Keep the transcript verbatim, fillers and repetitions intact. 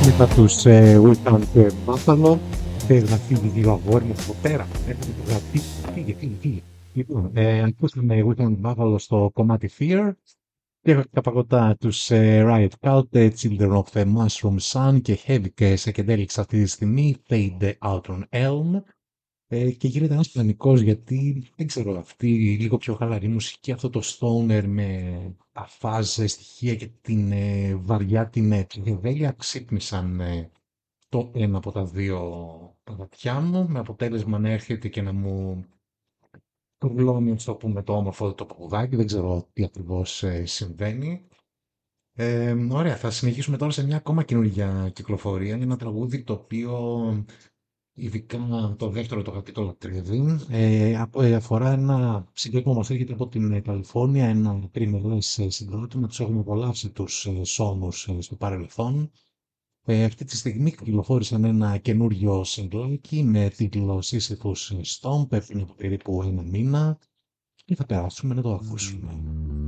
Έμαθα τους ε, Weekend και Buffalo. Θες να φύγει λίγο αγόρι μου από πέρα. Έρχεται το γραφείο. Φύγε, φύγε, φύγε. Λοιπόν, ε, ακούσαμε Weekend Buffalo στο κομμάτι Fear. Και έχω τα παγωτά τους ε, Riot Cult, ε, Children of the Mushroom Sun και Heavy και Psychedelics αυτή τη στιγμή, Fade Out on Elm. Ε, και γίνεται ένας πανικός γιατί, δεν ξέρω, αυτή η λίγο πιο χαλαρή μουσική, αυτό το stoner με τα fuzz στοιχεία και την ε, βαριά την ε, ψυχεδέλεια ξύπνησαν ε, το ένα από τα δύο παγατιά μου, με αποτέλεσμα να έρχεται και να μου κουρλώνει, ας το πούμε, το όμορφο το παγουδάκι, δεν ξέρω τι ακριβώς ε, συμβαίνει. Ε, ωραία, θα συνεχίσουμε τώρα σε μια ακόμα καινούργια κυκλοφορία, ένα τραγούδι το οποίο ειδικά το δεύτερο το καπίτολο λατρεύει. Ε, απο- ε, αφορά ένα συγκεκριμένο μας έρχεται από την ε, Καλιφόρνια, ένα τριμερές ε, συγκρότημα, τους έχουμε απολαύσει τους ε, σώμους ε, στο παρελθόν. Ε, αυτή τη στιγμή κυκλοφόρησαν ένα καινούριο συγκλάκι με τίτλο Sisyphus Stomp, πριν από περίπου ένα μήνα και θα περάσουμε να το ακούσουμε.